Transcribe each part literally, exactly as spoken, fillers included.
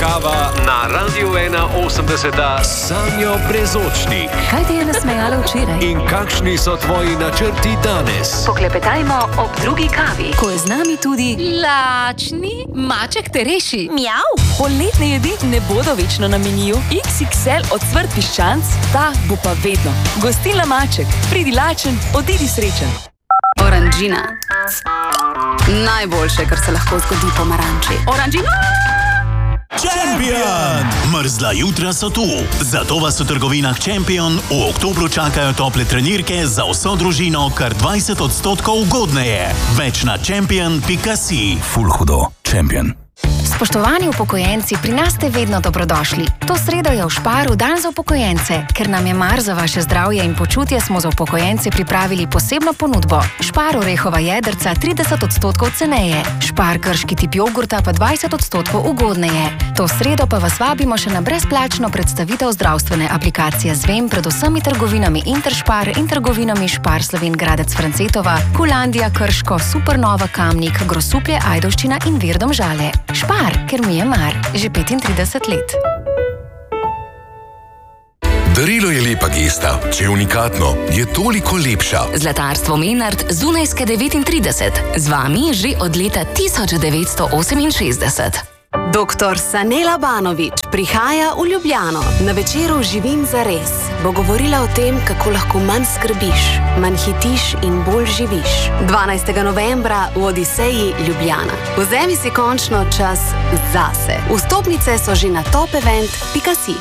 kava na Radiu ena osemdeset Sanjo Brezočnik. Kaj ti je nasmejalo včeraj? In kakšni so tvoji načrti danes? Poklepetajmo ob drugi kavi, ko je z nami tudi lačni Maček te reši. Mjav! Poletne jedi ne bodo večno na meniju. iks iks el ocvrt piščanc, ta bo pa vedno. Gostilna Maček, pridi lačen, odidi srečen. Oranžina. Najboljše, kar se lahko zgodi pomaranči. Oranžina! Champion! Mrzla jutra so tu. Zato vas v trgovinah Champion v oktobru čakajo tople trenirke za vso družino kar dvajset odstotkov ugodneje. Več na champion pika si. Ful hudo. Champion. Spoštovani upokojenci, pri nas ste vedno dobrodošli. To sredo je v Šparu dan za upokojence. Ker nam je mar za vaše zdravje in počutje, smo za upokojence pripravili posebno ponudbo. Špar orehova jedrca trideset odstotkov ceneje. Špar grški tip jogurta pa dvajset odstotkov ugodneje. To sredo pa vas vabimo še na brezplačno predstavitev zdravstvene aplikacije Zvem pred vsemi trgovinami Interšpar in trgovinami Špar Slovenj Gradec Francetova, Kulandija Krško, Supernova Kamnik, Grosuplje Ajdovščina in Vir Domžale. Špar, ker mi je mar, že petintrideset let. Darilo je lepa gesta, če je unikatno, je toliko lepša. Zlatarstvo Menard Zunajske devetintrideset. Z vami že od leta tisoč devetsto oseminšestdeset. Doktor Sanela Banović prihaja v Ljubljano. Na večeru Živim zares bo govorila o tem, kako lahko manj skrbiš, manj hitiš in bolj živiš. dvanajstega novembra v Odiseji Ljubljana. Vzemi si končno čas zase. Vstopnice so že na topevent pika si.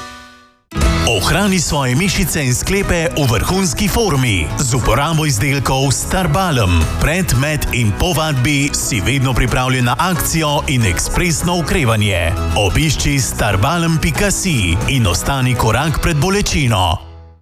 Ohrani svoje mišice in sklepe v vrhunski formi z uporabo izdelkov Starbalm. Pred, med in po vadbi si vedno pripravljen na akcijo in ekspresno okrevanje. Obišči starbalm pika si in ostani korak pred bolečino.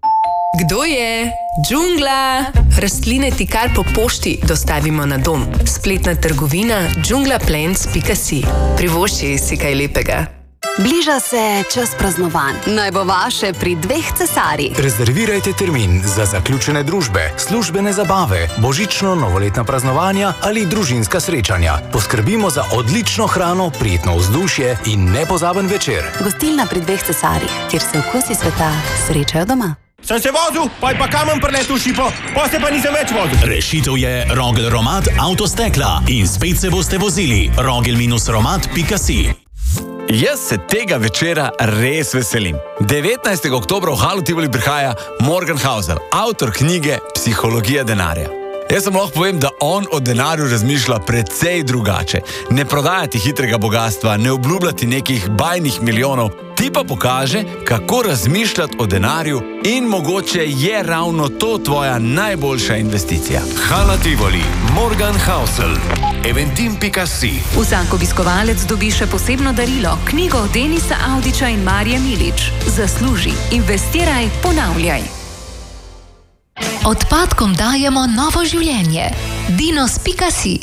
Kdo je? Džungla! Rastline ti kar po pošti dostavimo na dom. Spletna trgovina džungla plants pika si. Privošči si kaj lepega. Bliža se čas praznovanj. Naj bo vaše pri dveh cesarjih. Rezervirajte termin za zaključene družbe, službene zabave, božično novoletna praznovanja ali družinska srečanja. Poskrbimo za odlično hrano, prijetno vzdušje in nepozaben večer. Gostilna pri dveh cesarjih, kjer se okusi sveta srečajo doma. Sem se vozil, pa je pa kamen priletel v šipo, pa se pa nisem več vozil. Rešitev je Rogel Romat Avtostekla in spet se boste vozili. Rogel romat pika si. Jaz se tega večera res veselim. devetnajstega oktobra v Halu Tivoli prihaja Morgan Housel, avtor knjige Psihologija denarja. Jaz sem lahko povem, da on o denarju razmišlja precej drugače. Ne prodajati hitrega bogatstva, ne obljubljati nekih bajnih milijonov, ti pa pokaže, kako razmišljati o denarju in mogoče je ravno to tvoja najboljša investicija. Hala Tivoli, Morgan Housel, eventim pika si. Vsak obiskovalec dobi še posebno darilo, knjigo Denisa Avdića in Marije Milič. Zasluži, investiraj, ponavljaj. Odpadkom dajemo novo življenje. dinos pika si.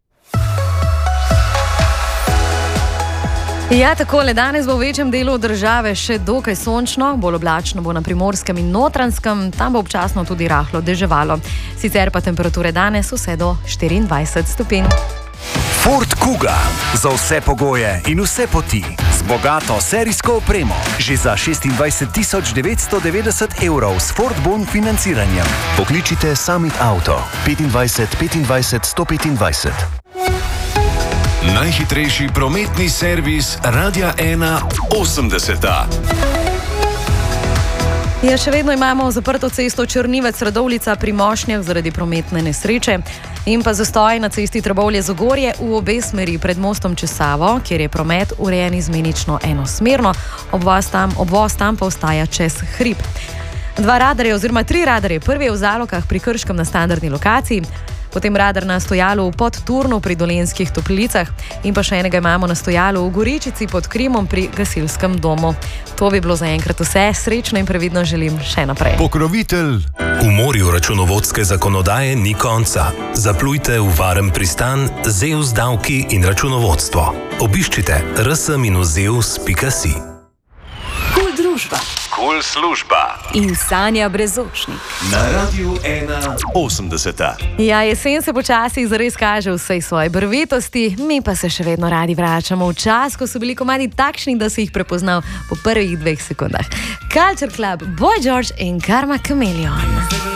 Ja, takole, danes bo v večjem delu države še dokaj sončno, bolj oblačno bo na Primorskem in Notranjskem, tam bo občasno tudi rahlo deževalo. Sicer pa temperature danes vse do štiriindvajset stopinj. Ford Kuga. Za vse pogoje in vse poti. Z bogato serijsko opremo. Že za šestindvajset tisoč devetsto devetdeset evrov s Ford Bon financiranjem. Pokličite Summit Auto petindvajset petindvajset sto petindvajset. Najhitrejši prometni servis Radia ena osemdeset. Ja, še vedno imamo zaprto cesto Črnivec-Radovljica pri Mošnjah zaradi prometne nesreče in pa zastoj na cesti Trbovlje-Zagorje v obe smeri pred mostom čez Savo, kjer je promet urejen izmenično enosmerno, obvoz tam, obvoz tam pa ostaja čez hrib. Dva radarja oziroma tri radarje, prvi je v Zalokah pri Krškem na standardni lokaciji, potem radar na stojalu v Podturnu pri Dolenjskih Toplicah in pa še enega imamo na stojalu v Goričici pod Krimom pri gasilskem domu. To bi bilo zaenkrat vse, srečno in previdno želim še naprej. Pokrovitelj. V morju računovodske zakonodaje ni konca. Zaplujte v varen pristan Zeus davki in računovodstvo. Obiščite rs minus zeus pika si. Kul družba. Kul služba. In Sanja Brezočnik. Na Radiu ena osemdeseta. Ja, jesen se počasi zares kaže vsej svoje brvetosti, mi pa se še vedno radi vračamo v čas, ko so bili komadi takšni, da si jih prepoznal po prvih dveh sekundah. Culture Club, Boy George in Karma Chameleon.